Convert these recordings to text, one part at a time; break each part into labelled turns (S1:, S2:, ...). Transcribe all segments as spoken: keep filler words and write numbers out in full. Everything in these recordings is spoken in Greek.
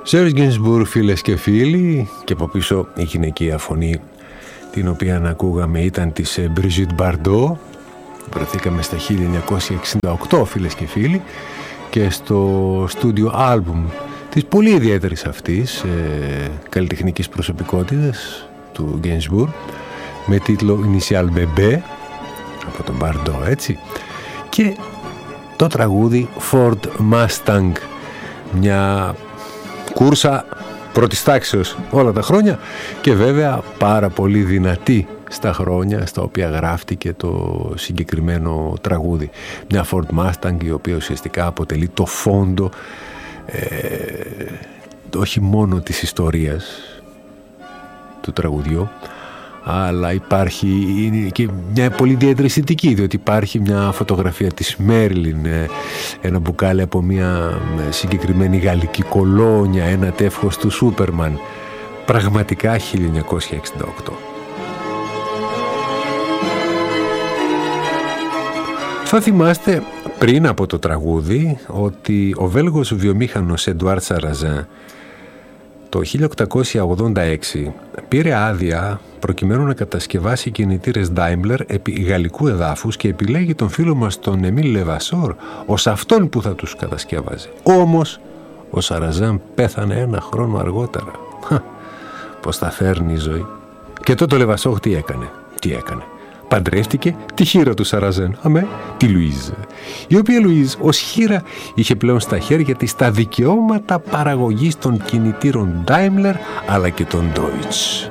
S1: Serge Gainsbourg, φίλες και φίλοι, και από πίσω η γυναικεία φωνή την οποία ακούγαμε ήταν της Brigitte Bardot. Βρεθήκαμε στα χίλια εννιακόσια εξήντα οκτώ, φίλες και φίλοι, και στο στούντιο άλμπουμ της πολύ ιδιαίτερης αυτής ε, καλλιτεχνικής προσωπικότητας του Gainsbourg, με τίτλο Initial Bébé, από τον Bardot, έτσι, και το τραγούδι Ford Mustang, μια κούρσα πρώτης τάξεως όλα τα χρόνια και βέβαια πάρα πολύ δυνατή στα χρόνια στα οποία γράφτηκε το συγκεκριμένο τραγούδι. Μια Ford Mustang η οποία ουσιαστικά αποτελεί το φόντο ε, όχι μόνο της ιστορίας του τραγουδιού, αλλά υπάρχει και μια πολύ ιδιαίτερη αισθητική, διότι υπάρχει μια φωτογραφία της Μέρλιν, ένα μπουκάλι από μια συγκεκριμένη γαλλική κολόνια, ένα τεύχος του Σούπερμαν. Πραγματικά χίλια εννιακόσια εξήντα οκτώ. Θα θυμάστε πριν από το τραγούδι ότι ο Βέλγος βιομήχανος Εντουάρ Σαραζάν το χίλια οκτακόσια ογδόντα έξι πήρε άδεια προκειμένου να κατασκευάσει κινητήρες Daimler επί γαλλικού εδάφους και επιλέγει τον φίλο μας τον Εμίλ Λεβασόρ ως αυτόν που θα τους κατασκεύαζε. Όμως ο Σαραζάν πέθανε ένα χρόνο αργότερα. Πώς θα φέρνει η ζωή. Και τότε ο Λεβασόρ τι έκανε. Τι έκανε. Παντρεύτηκε τη χήρα του Σαραζάν, αμέ, τη Λουίζ, η οποία Λουίζ ως χήρα είχε πλέον στα χέρια της τα δικαιώματα παραγωγής των κινητήρων Daimler αλλά και των Deutsch.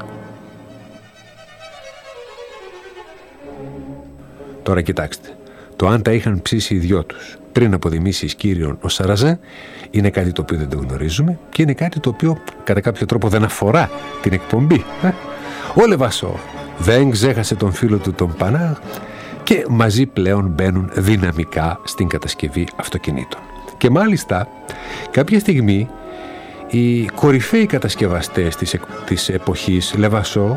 S1: Τώρα κοιτάξτε, το αν τα είχαν ψήσει οι δυο τους πριν αποδημήσεις κύριον ο Σαραζάν είναι κάτι το οποίο δεν το γνωρίζουμε και είναι κάτι το οποίο κατά κάποιο τρόπο δεν αφορά την εκπομπή. Ε? Ο Λεβασόρ δεν ξέχασε τον φίλο του τον Πανάρ και μαζί πλέον μπαίνουν δυναμικά στην κατασκευή αυτοκινήτων. Και μάλιστα κάποια στιγμή οι κορυφαίοι κατασκευαστές της, της εποχής, Λεβασόρ,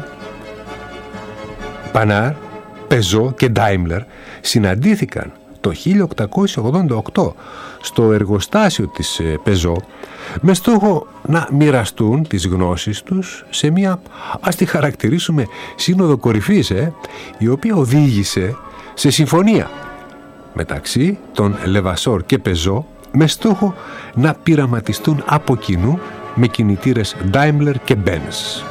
S1: Πανάρ, Πεζό και Daimler, συναντήθηκαν το χίλια οκτακόσια ογδόντα οκτώ στο εργοστάσιο της Πεζό με στόχο να μοιραστούν τις γνώσεις τους σε μια, ας τη χαρακτηρίσουμε, σύνοδο κορυφής, ε, η οποία οδήγησε σε συμφωνία μεταξύ των Λεβασόρ και Πεζό με στόχο να πειραματιστούν από κοινού με κινητήρες Daimler και Benz.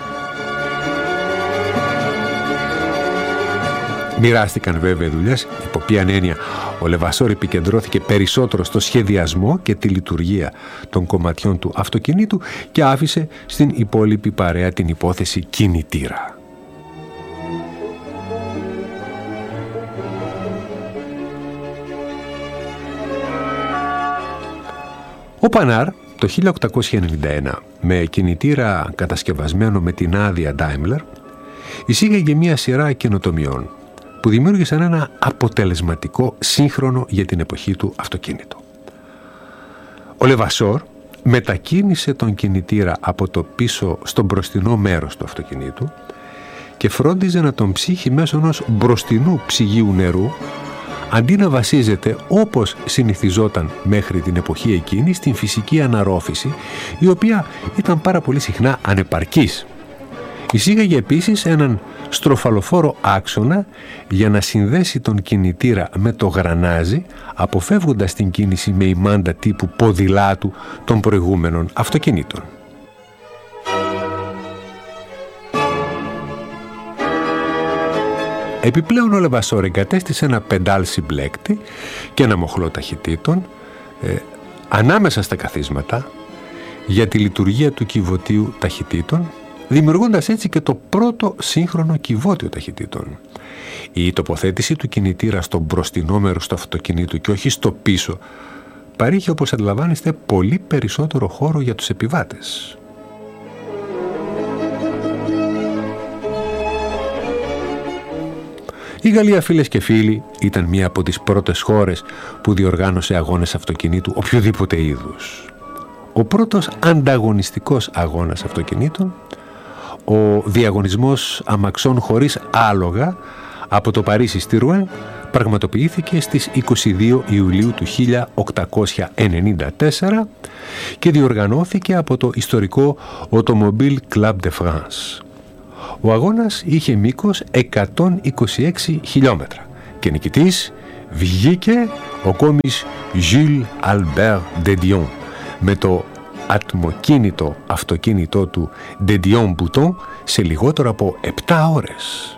S1: Μοιράστηκαν βέβαια δουλειές, υπό ποιαν έννοια ο Λεβασόρ επικεντρώθηκε περισσότερο στο σχεδιασμό και τη λειτουργία των κομματιών του αυτοκινήτου και άφησε στην υπόλοιπη παρέα την υπόθεση κινητήρα. Ο Πανάρ το χίλια οκτακόσια ενενήντα ένα, με κινητήρα κατασκευασμένο με την άδεια Daimler, εισήγαγε μια σειρά καινοτομιών που δημιούργησαν ένα αποτελεσματικό, σύγχρονο για την εποχή του αυτοκίνητο. Ο Λεβασόρ μετακίνησε τον κινητήρα από το πίσω στο μπροστινό μέρος του αυτοκινήτου και φρόντιζε να τον ψύχει μέσω ενός μπροστινού ψυγείου νερού, αντί να βασίζεται όπως συνηθιζόταν μέχρι την εποχή εκείνη στην φυσική αναρρόφηση, η οποία ήταν πάρα πολύ συχνά ανεπαρκής. Εισήγαγε επίσης έναν στροφαλοφόρο άξονα για να συνδέσει τον κινητήρα με το γρανάζι, αποφεύγοντας την κίνηση με ημάντα τύπου ποδηλάτου των προηγούμενων αυτοκινήτων. Επιπλέον ο Λεβασόρ εγκατέστησε ένα πεντάλ συμπλέκτη και ένα μοχλό ταχυτήτων ε, ανάμεσα στα καθίσματα για τη λειτουργία του κυβωτίου ταχυτήτων, δημιουργώντας έτσι και το πρώτο σύγχρονο κυβότιο ταχυτήτων. Η τοποθέτηση του κινητήρα στο μπροστινό μέρος του αυτοκινήτου και όχι στο πίσω παρήχε, όπως αντιλαμβάνεστε, πολύ περισσότερο χώρο για τους επιβάτες. Η Γαλλία, φίλες και φίλοι, ήταν μία από τις πρώτες χώρες που διοργάνωσε αγώνες αυτοκινήτου οποιοδήποτε είδους. Ο πρώτος ανταγωνιστικός αγώνας αυτοκινήτων, ο διαγωνισμός αμαξών χωρίς άλογα από το Παρίσι στη Ρουέν, πραγματοποιήθηκε στις είκοσι δύο Ιουλίου του χίλια οκτακόσια ενενήντα τέσσερα και διοργανώθηκε από το ιστορικό Automobile Club de France. Ο αγώνας είχε μήκος εκατόν είκοσι έξι χιλιόμετρα και νικητής βγήκε ο κόμις Jules Albert de Dion με το ατμοκίνητο αυτοκίνητό του de Dion Bouton σε λιγότερο από επτά ώρες.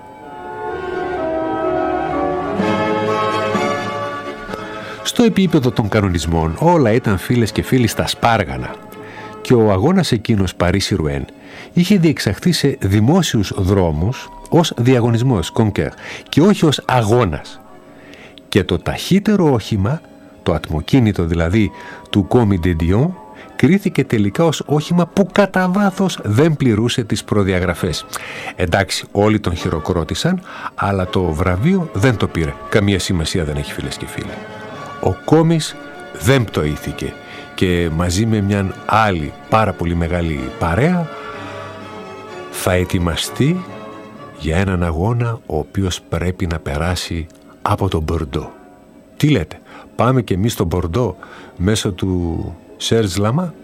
S1: Στο επίπεδο των κανονισμών όλα ήταν, φίλες και φίλοι, στα σπάργανα και ο αγώνας εκείνος Παρίσι-Ρουέν είχε διεξαχθεί σε δημόσιους δρόμους ως διαγωνισμός Conquer και όχι ως αγώνας. Και το ταχύτερο όχημα, το ατμοκίνητο δηλαδή του Comte de Dion, κρίθηκε τελικά ως όχημα που κατά βάθος δεν πληρούσε τις προδιαγραφές. Εντάξει, όλοι τον χειροκρότησαν, αλλά το βραβείο δεν το πήρε. Καμία σημασία δεν έχει, φίλες και φίλοι. Ο κόμις δεν πτωήθηκε και μαζί με μια άλλη πάρα πολύ μεγάλη παρέα θα ετοιμαστεί για έναν αγώνα ο οποίος πρέπει να περάσει από τον Μπορντό. Τι λέτε, πάμε και εμείς στον Μπορντό μέσω του Σέρζ Λαμά?